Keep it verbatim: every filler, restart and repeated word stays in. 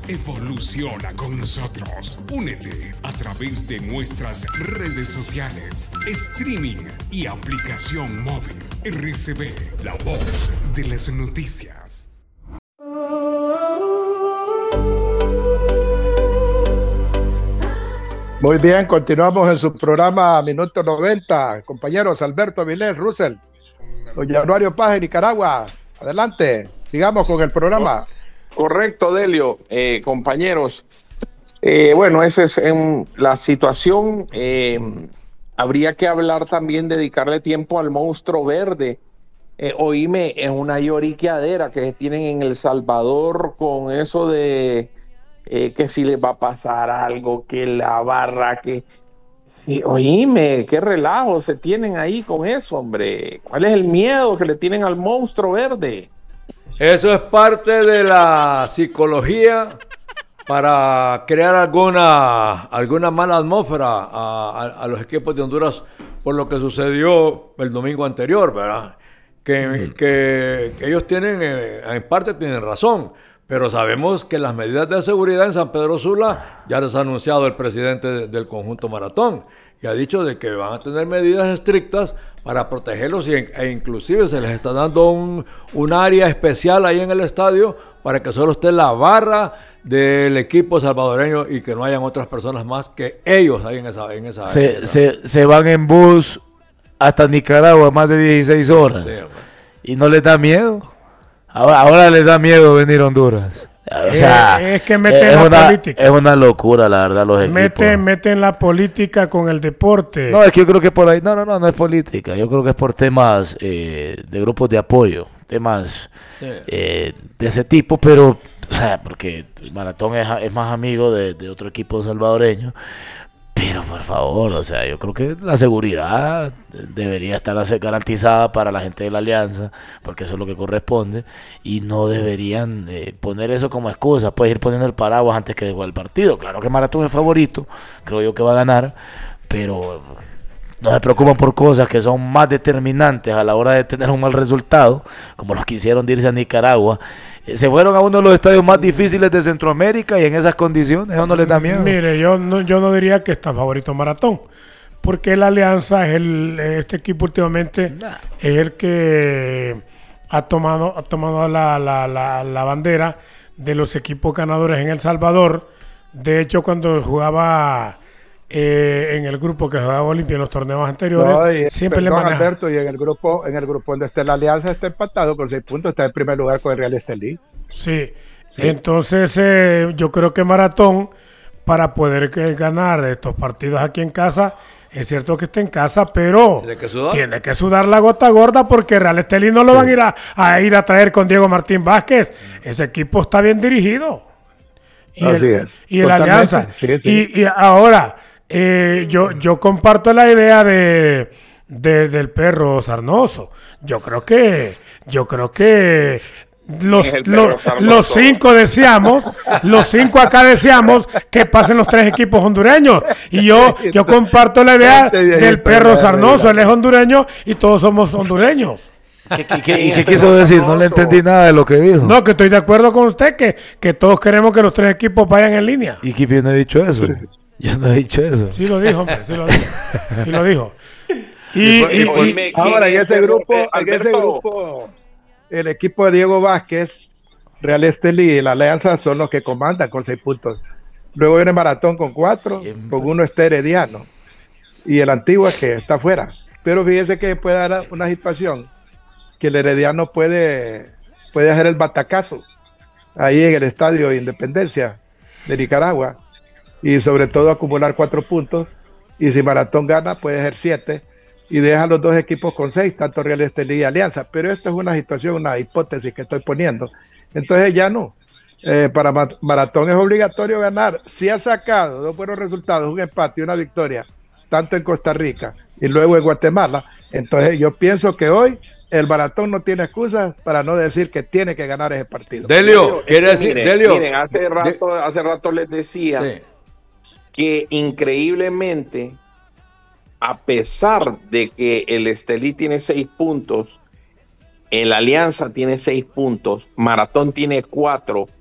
Evoluciona con nosotros. Únete a través de nuestras redes sociales, streaming y aplicación móvil. R C B, la voz de las noticias. Muy bien, continuamos en su programa Minuto noventa. Compañeros Alberto Vilés, Russell, don Januario Paz en Nicaragua. Adelante, sigamos con el programa. Correcto, Delio. Eh, compañeros, eh, bueno, esa es en la situación. Eh, habría que hablar también, dedicarle tiempo al monstruo verde. Eh, oíme, es una lloriqueadera que tienen en El Salvador con eso de eh, que si les va a pasar algo, que la barra, que... Y, oíme, qué relajo se tienen ahí con eso, hombre. ¿Cuál es el miedo que le tienen al monstruo verde? Eso es parte de la psicología para crear alguna, alguna mala atmósfera a, a, a los equipos de Honduras por lo que sucedió el domingo anterior, ¿verdad? Que, mm. que, que ellos tienen, eh, en parte tienen razón, pero sabemos que las medidas de seguridad en San Pedro Sula ya les ha anunciado el presidente de, del conjunto Maratón y ha dicho de que van a tener medidas estrictas para protegerlos y, e inclusive se les está dando un, un área especial ahí en el estadio para que solo esté la barra del equipo salvadoreño y que no hayan otras personas más que ellos ahí en esa, en esa se, área. Se, se van en bus hasta Nicaragua más de dieciséis horas, sí, y no les da miedo. Ahora, ahora les da miedo venir a Honduras. O sea, eh, es que meten es la una, política. Es una locura, la verdad, los meten, equipos. Meten la política con el deporte. No, es que yo creo que por ahí, no, no, no, no es política. Yo creo que es por temas eh, de grupos de apoyo, temas sí. eh, de ese tipo, pero, o sea, porque el Maratón es, es más amigo de, de otro equipo salvadoreño. Pero por favor, o sea, yo creo que la seguridad debería estar garantizada para la gente de la Alianza, porque eso es lo que corresponde, y no deberían eh, poner eso como excusa, puedes ir poniendo el paraguas antes que jugar el partido. Claro que Maratón es favorito, creo yo que va a ganar, pero no se preocupan por cosas que son más determinantes a la hora de tener un mal resultado, como los que hicieron de irse a Nicaragua. Se fueron a uno de los estadios más difíciles de Centroamérica y en esas condiciones eso no les da miedo. Mire, yo no, yo no diría que está favorito Maratón, porque la Alianza es el, este equipo últimamente nah. es el que ha tomado, ha tomado la, la, la, la bandera de los equipos ganadores en El Salvador. De hecho, cuando jugaba eh, en el grupo que jugaba Olimpia en los torneos anteriores, no, y, siempre perdón, le maneja. Alberto, y en el grupo, en el grupo donde está la Alianza está empatado con seis puntos, está en primer lugar con el Real Estelí. Sí. sí, entonces eh, yo creo que Maratón, para poder que, ganar estos partidos aquí en casa, es cierto que está en casa, pero ¿Tiene que sudar? tiene que sudar la gota gorda porque Real Estelí no lo sí. van a ir a, a ir a traer con Diego Martín Vázquez. Ese equipo está bien dirigido. Y Así el, es. Y el Alianza. Sí, sí. Y, y ahora, eh, yo, yo comparto la idea de, de del perro sarnoso. Yo creo que, yo creo que Los, los, los cinco deseamos, los cinco acá deseamos que pasen los tres equipos hondureños. Y yo, yo comparto la idea del perro sarnoso, él es hondureño y todos somos hondureños. ¿Qué, qué, qué, ¿Y qué quiso decir? No le entendí nada de lo que dijo. No, que estoy de acuerdo con usted, que, que todos queremos que los tres equipos vayan en línea. ¿Y quién no ha dicho eso? Yo no he dicho eso. Sí lo dijo, hombre, sí lo dijo. Sí lo dijo. Y, y, y, y ahora en ese grupo, en ese grupo, el equipo de Diego Vázquez, Real Estelí y la Alianza son los que comandan con seis puntos. Luego viene Maratón con cuatro, Siempre. con uno está Herediano y el Antigua que está fuera. Pero fíjese que puede dar una situación que el Herediano puede, puede hacer el batacazo ahí en el Estadio Independencia de Nicaragua y sobre todo acumular cuatro puntos, y si Maratón gana puede ser siete y deja a los dos equipos con seis, tanto Real Estelí y Alianza. Pero esto es una situación, una hipótesis que estoy poniendo. Entonces ya no, eh, para Maratón es obligatorio ganar. Si ha sacado dos buenos resultados, un empate y una victoria, tanto en Costa Rica y luego en Guatemala, entonces yo pienso que hoy el Maratón no tiene excusas para no decir que tiene que ganar ese partido. Delio, quiere decir, miren, Delio. Miren, hace rato, de... hace rato les decía sí. que increíblemente, a pesar de que el Estelí tiene seis puntos, el Alianza tiene seis puntos, Maratón tiene cuatro,